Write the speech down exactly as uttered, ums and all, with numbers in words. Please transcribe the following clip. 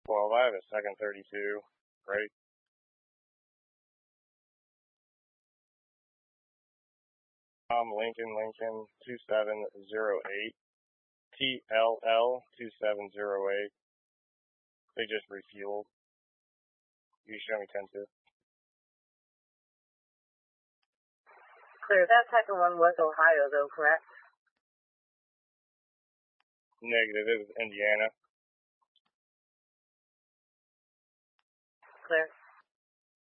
twelve, I have a second thirty-two, right? Um, Lincoln, Lincoln, two seven zero eight, T L L two seven zero eight. They just refueled. You show me ten two. Clear. That second one was Ohio, though, correct? Negative. It was Indiana. Clear.